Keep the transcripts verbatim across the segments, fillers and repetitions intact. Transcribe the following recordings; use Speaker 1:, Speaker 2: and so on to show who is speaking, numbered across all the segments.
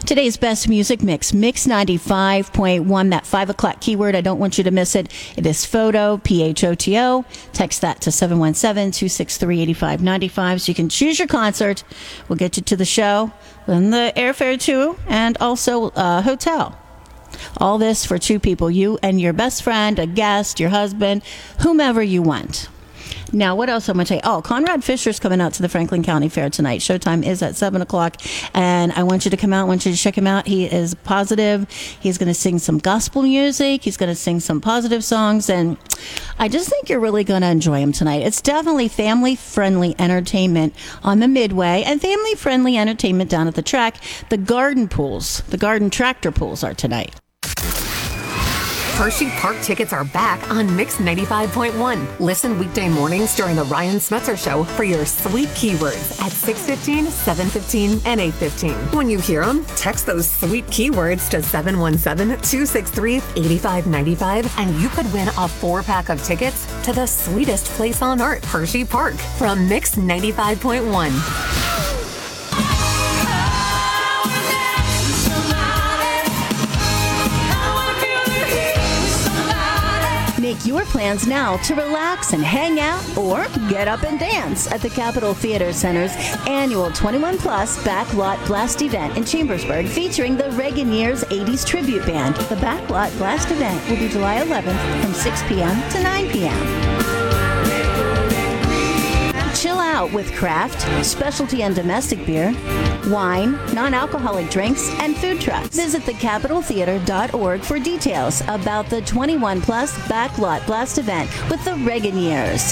Speaker 1: Today's best music mix, Mix ninety-five point one, that five o'clock keyword. I don't want you to miss it. It is photo, P H O T O. Text that to seven one seven, two six three, eight five nine five so you can choose your concert. We'll get you to the show and the airfare too, and also a hotel. All this for two people, you and your best friend, a guest, your husband, whomever you want. Now, what else I'm going to tell you? Oh, Conrad Fisher's coming out to the Franklin County Fair tonight. Showtime is at seven o'clock, and I want you to come out. I want you to check him out. He is positive. He's going to sing some gospel music. He's going to sing some positive songs, and I just think you're really going to enjoy him tonight. It's definitely family-friendly entertainment on the Midway and family-friendly entertainment down at the track. The garden pools, the garden tractor pools are tonight.
Speaker 2: Hershey Park tickets are back on Mix ninety-five point one. Listen weekday mornings during the Ryan Smetzer Show for your sweet keywords at six fifteen, seven fifteen, and eight fifteen. When you hear them, text those sweet keywords to seven one seven, two six three, eight five nine five and you could win a four-pack of tickets to the sweetest place on earth, Hershey Park, from Mix ninety-five point one.
Speaker 1: Make your plans now to relax and hang out or get up and dance at the Capitol Theater Center's annual twenty-one plus Backlot Blast event in Chambersburg, featuring the Reagan Years eighties Tribute Band. The Backlot Blast event will be July eleventh from six p.m. to nine p.m. Chill out with craft, specialty and domestic beer, wine, non-alcoholic drinks, and food trucks. Visit the capitol theater dot org for details about the twenty-one plus Backlot Blast event with the Reagan Years.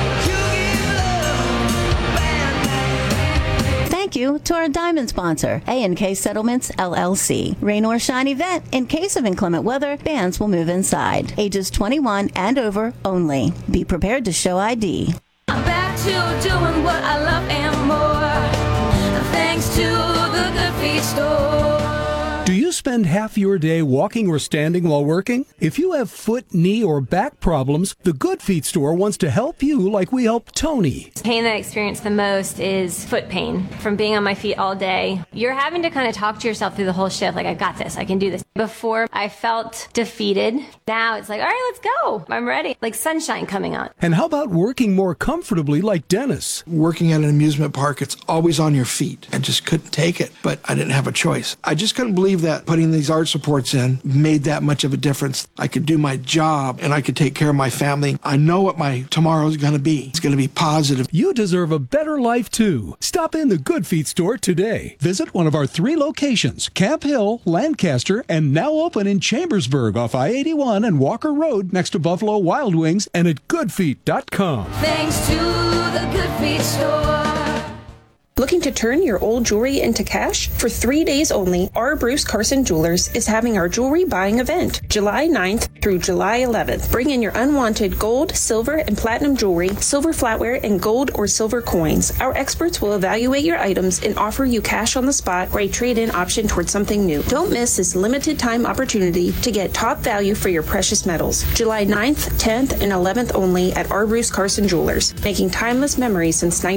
Speaker 1: Thank you to our diamond sponsor, A and K Settlements, L L C. Rain or shine event. In case of inclement weather, bands will move inside. Ages twenty-one and over only. Be prepared to show I D.
Speaker 3: I'm back to doing what I love and more, thanks to the Good Feet store.
Speaker 4: Do you spend half your day walking or standing while working? If you have foot, knee, or back problems, the Good Feet store wants to help you like we helped Tony.
Speaker 5: The pain that I experience the most is foot pain from being on my feet all day. You're having to kind of talk to yourself through the whole shift, like, I got this, I can do this. Before, I felt defeated. Now it's like, all right, let's go. I'm ready. Like sunshine coming out.
Speaker 4: And how about working more comfortably like Dennis?
Speaker 6: Working at an amusement park, it's always on your feet. I just couldn't take it, but I didn't have a choice. I just couldn't believe that putting these arch supports in made that much of a difference. I could do my job and I could take care of my family. I know what my tomorrow is going to be. It's going to be positive.
Speaker 4: You deserve a better life too. Stop in the Good Feet store today. Visit one of our three locations, Camp Hill, Lancaster, and now open in Chambersburg off I eighty-one and Walker Road next to Buffalo Wild Wings, and at good feet dot com.
Speaker 3: Thanks to the Good Feet store.
Speaker 7: Looking to turn your old jewelry into cash? For three days only, our Bruce Carson Jewelers is having our jewelry buying event, July ninth through July eleventh. Bring in your unwanted gold, silver, and platinum jewelry, silver flatware, and gold or silver coins. Our experts will evaluate your items and offer you cash on the spot or a trade-in option towards something new. Don't miss this limited time opportunity to get top value for your precious metals. July ninth, tenth, and eleventh only at our Bruce Carson Jewelers, making timeless memories since nineteen